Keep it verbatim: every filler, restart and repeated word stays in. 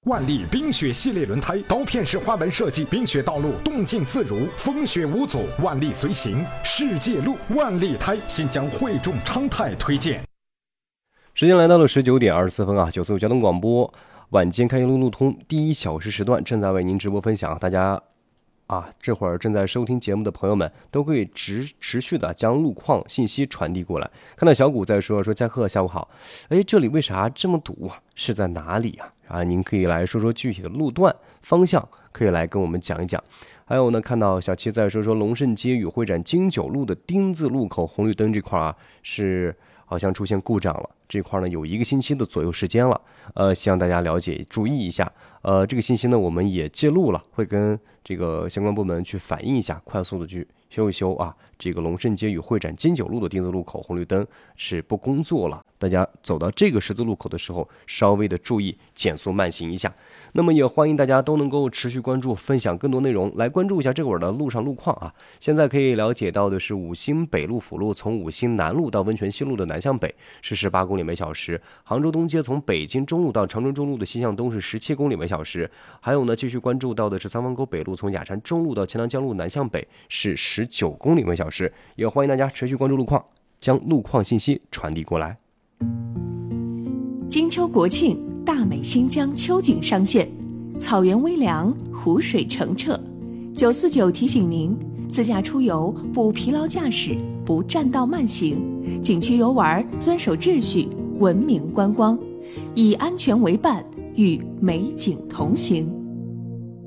万历冰雪系列轮胎，刀片式花纹设计，冰雪道路动静自如，风雪无阻，万历随行，世界路。万历胎，新疆汇众昌泰推荐。 时间来到了十九点二十四分啊，九四五交通广播晚间开一路路通第一小时时段正在为您直播分享，大家啊，这会儿正在收听节目的朋友们都可以持持续的将路况信息传递过来。看到小谷在说说嘉贺下午好，哎，这里为啥这么堵啊？是在哪里啊？啊，您可以来说说具体的路段方向，可以来跟我们讲一讲。还有呢，看到小七在说说龙胜街与会展京九路的丁字路口红绿灯这块啊，是好像出现故障了，这块呢有一个星期的左右时间了，呃，希望大家了解注意一下。呃，这个信息呢我们也记录了，会跟这个相关部门去反映一下，快速的去修一修啊。这个龙胜街与会展京九路的丁字路口红绿灯是不工作了，大家走到这个十字路口的时候，稍微的注意减速慢行一下。那么也欢迎大家都能够持续关注，分享更多内容，来关注一下这会儿的路上路况啊。现在可以了解到的是，五星北路辅路从五星南路到温泉西路的南向北是十八公里每小时，杭州东街从北京中路到长春中路的西向东是十七公里每小时。还有呢，继续关注到的是三湾沟北路从雅山中路到钱塘江路南向北是十九公里每小时。也欢迎大家持续关注路况，将路况信息传递过来。 金秋国庆，大美新疆秋景上线，草原微凉，湖水澄澈。九四九提醒您，自驾出游不疲劳驾驶，不占道慢行，景区游玩遵守秩序，文明观光，以安全为伴，与美景同行。